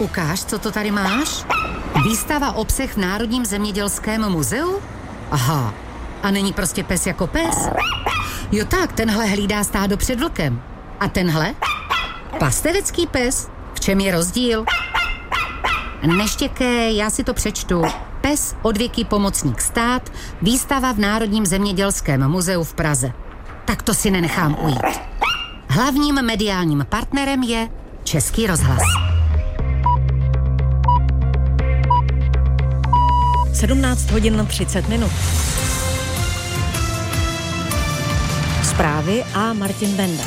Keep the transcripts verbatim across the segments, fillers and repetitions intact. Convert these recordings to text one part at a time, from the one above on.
ukáž, co to tady máš? Výstava o psech v Národním zemědělském muzeu? Aha, a není prostě pes jako pes? Jo tak, tenhle hlídá stádo před vlkem. A tenhle? Pastevecký pes? V čem je rozdíl? Neštěkej, já si to přečtu. Pes odvěký pomocník stát, výstava v Národním zemědělském muzeu v Praze. Tak to si nenechám ujít. Hlavním mediálním partnerem je Český rozhlas. sedmnáct hodin třicet minut. Zprávy a Martin Benda.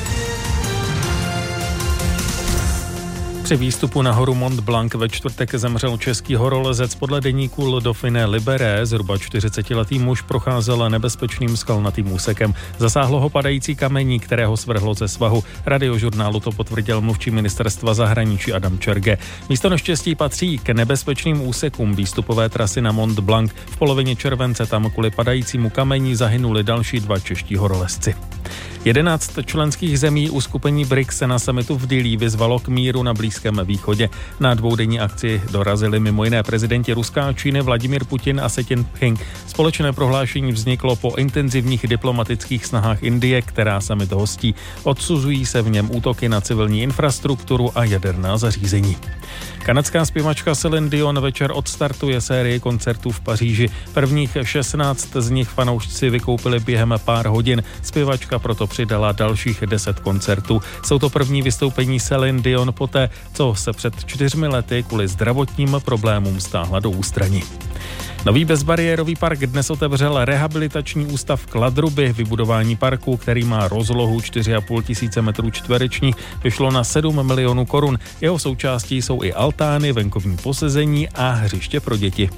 Při výstupu na horu Mont Blanc ve čtvrtek zemřel český horolezec. Podle deníku Le Dauphiné Libéré zhruba čtyřicetiletý muž procházel nebezpečným skalnatým úsekem. Zasáhlo ho padající kamení, kterého svrhlo ze svahu. Radiožurnálu to potvrdil mluvčí ministerstva zahraničí Adam Čerge. Místo neštěstí patří k nebezpečným úsekům výstupové trasy na Mont Blanc. V polovině července tam kvůli padajícímu kamení zahynuli další dva čeští horolezci. Jedenáct členských zemí uskupení B R I C S se na summitu v Dillí vyzvalo k míru na Blízkém východě. Na dvoudenní akci dorazili mimo jiné prezidenti Ruska a Číny Vladimír Putin a Se Ťin-pching. Společné prohlášení vzniklo po intenzivních diplomatických snahách Indie, která summit hostí. Odsuzují se v něm útoky na civilní infrastrukturu a jaderná zařízení. Kanadská zpěvačka Céline Dion večer odstartuje sérii koncertů v Paříži. Prvních šestnáct z nich fanoušci vykoupili během pár hodin. Zpěvačka proto přidala dalších deset koncertů. Jsou to první vystoupení Céline Dion poté, co se před čtyřmi lety kvůli zdravotním problémům stáhla do ústraní. Nový bezbariérový park dnes otevřel rehabilitační ústav Kladruby. Vybudování parku, který má rozlohu čtyři a půl tisíce metrů čtverečních, vyšlo na sedm milionů korun. Jeho součástí jsou i altány, venkovní posezení a hřiště pro děti.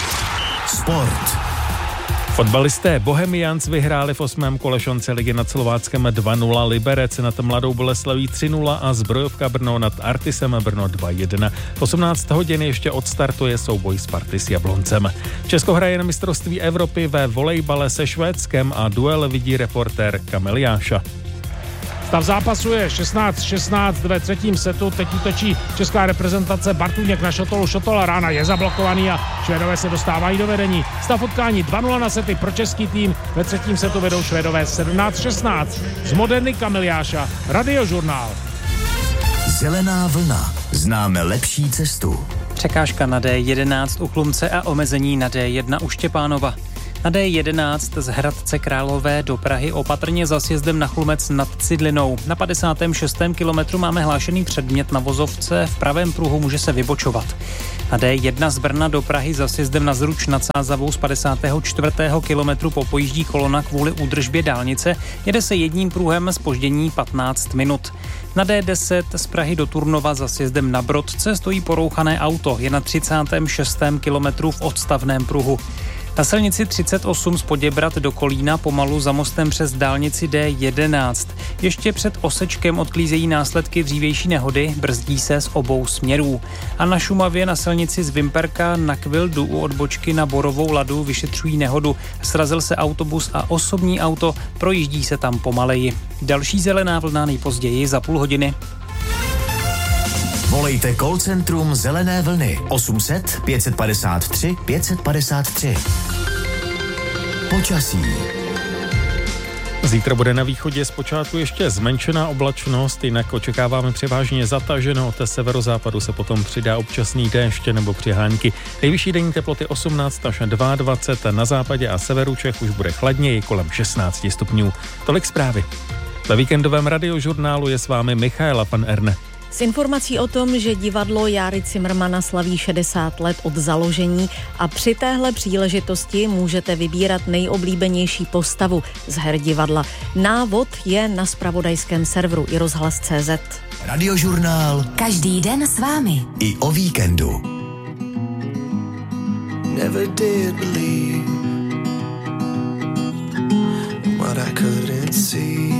Sport. Fotbalisté Bohemians vyhráli v osmém kole šance ligy nad Slováckem dva nula, Liberec nad Mladou Boleslaví tři nula a Zbrojovka Brno nad Artisem Brno dva jedna. V osmnáct hodin ještě odstartuje souboj Sparty s Jabloncem. Česko hraje na mistrovství Evropy ve volejbale se Švédskem a duel vidí reportér Kamil Jáša. Stav zápasu je šestnáct šestnáct ve třetím setu, teď útočí česká reprezentace, Bartůněk na šotolu, šotola rána je zablokovaný a Švédové se dostávají do vedení. Stav utkání dva nula na sety pro český tým, ve třetím setu vedou Švédové sedmnáct šestnáct. Z Moderny Kamil Jáša, Radiožurnál. Zelená vlna. Známe lepší cestu. Překážka na D jedenáct u Chlumce a omezení na D jedna u Štěpánova. Na D jedenáct z Hradce Králové do Prahy opatrně za sjezdem na Chlumec nad Cidlinou. Na padesátém šestém kilometru máme hlášený předmět na vozovce, v pravém pruhu může se vybočovat. Na D jedna z Brna do Prahy za sjezdem na Zruč nad Sázavou z padesátého čtvrtého kilometru popojíždí kolona kvůli údržbě dálnice, jede se jedním pruhem zpoždění patnáct minut. Na D deset z Prahy do Turnova za sjezdem na Brodce stojí porouchané auto, je na třicátém šestém kilometru v odstavném pruhu. Na silnici třicet osm z Poděbrad do Kolína pomalu za mostem přes dálnici D jedenáct. Ještě před Osečkem odklízejí následky dřívější nehody, brzdí se z obou směrů. A na Šumavě na silnici z Vimperka na Kvildu u odbočky na Borovou Ladu vyšetřují nehodu. Srazil se autobus a osobní auto, projíždí se tam pomaleji. Další zelená vlna nejpozději za půl hodiny. Volejte call centrum Zelené vlny osm set pět padesát tři pět padesát tři. Počasí. Zítra bude na východě zpočátku ještě zmenšená oblačnost, jinak očekáváme převážně zataženo. Od severozápadu se potom přidá občasný déšť nebo přiháňky. Nejvyšší denní teploty osmnáct až dvacet dva, na západě a severu Čech už bude chladněji kolem šestnáct stupňů. Tolik zprávy. Ve víkendovém radiožurnálu je s vámi Michaela van Erne. S informací o tom, že divadlo Járy Cimrmana slaví šedesát let od založení a při téhle příležitosti můžete vybírat nejoblíbenější postavu z her divadla. Návod je na zpravodajském serveru i rozhlas tečka cé zet. Radiožurnál. Každý den s vámi. I o víkendu. Never did believe what I couldn't see.